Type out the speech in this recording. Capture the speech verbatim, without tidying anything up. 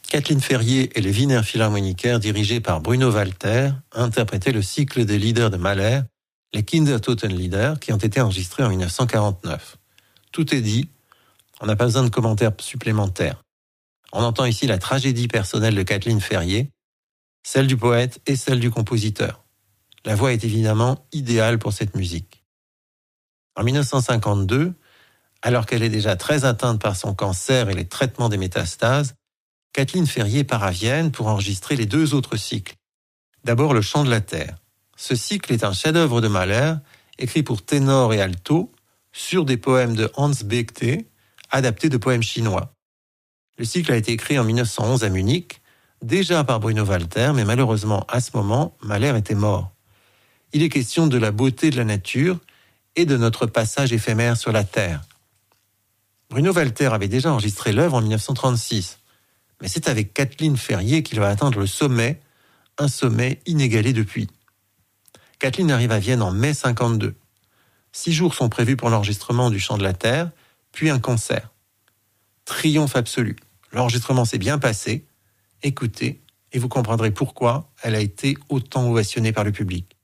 Kathleen Ferrier et les Wiener Philharmoniker, dirigés par Bruno Walter, interprétaient le cycle des Lieder de Mahler, les Kindertotenlieder, qui ont été enregistrés en dix-neuf cent quarante-neuf. Tout est dit, on n'a pas besoin de commentaires supplémentaires. On entend ici la tragédie personnelle de Kathleen Ferrier, celle du poète et celle du compositeur. La voix est évidemment idéale pour cette musique. En dix-neuf cent cinquante-deux, alors qu'elle est déjà très atteinte par son cancer et les traitements des métastases, Kathleen Ferrier part à Vienne pour enregistrer les deux autres cycles. D'abord le Chant de la Terre. Ce cycle est un chef-d'œuvre de Mahler, écrit pour ténor et alto, sur des poèmes de Hans Bethe, adaptés de poèmes chinois. Le cycle a été écrit en dix-neuf cent onze à Munich, déjà par Bruno Walter, mais malheureusement à ce moment, Mahler était mort. Il est question de la beauté de la nature et de notre passage éphémère sur la Terre. Bruno Walter avait déjà enregistré l'œuvre en dix-neuf cent trente-six. Mais c'est avec Kathleen Ferrier qu'il va atteindre le sommet, un sommet inégalé depuis. Kathleen arrive à Vienne en mai cinquante-deux. Six jours sont prévus pour l'enregistrement du Chant de la Terre, puis un concert. Triomphe absolu. L'enregistrement s'est bien passé. Écoutez, et vous comprendrez pourquoi elle a été autant ovationnée par le public.